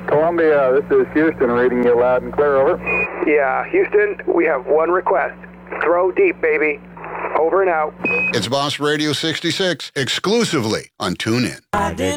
Columbia, this is Houston reading you loud and clear, over. Yeah, Houston, we have one request. Throw deep, baby. Over and out. It's Boss Radio 66, exclusively on TuneIn.